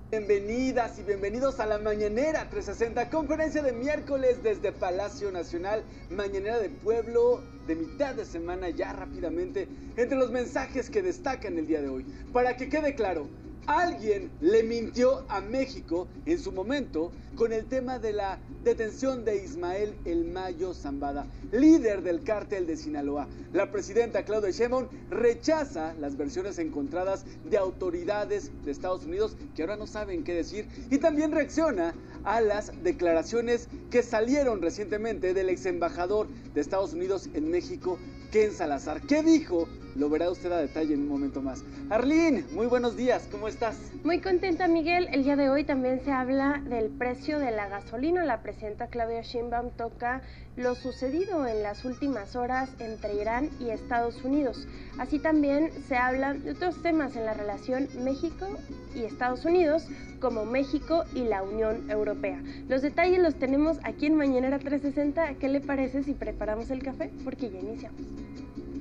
Bienvenidas y bienvenidos a la Mañanera 360, conferencia de miércoles desde Palacio Nacional, Mañanera de Pueblo de mitad de semana ya rápidamente, entre los mensajes que destacan el día de hoy. Para que quede claro, alguien le mintió a México en su momento con el tema de la detención de Ismael El Mayo Zambada, líder del cártel de Sinaloa. La presidenta Claudia Sheinbaum rechaza las versiones encontradas de autoridades de Estados Unidos que ahora no saben qué decir, y también reacciona a las declaraciones que salieron recientemente del ex embajador de Estados Unidos en México, Ken Salazar. ¿Qué dijo? Lo verá usted a detalle en un momento más. Arlene, muy buenos días, ¿cómo estás? Muy contenta, Miguel. El día de hoy también se habla del precio de la gasolina. La presidenta Claudia Sheinbaum toca lo sucedido en las últimas horas entre Irán y Estados Unidos. Así también se habla de otros temas en la relación México y Estados Unidos, como México y la Unión Europea. Los detalles los tenemos aquí en Mañanera 360. ¿Qué le parece si preparamos el café? Porque ya iniciamos.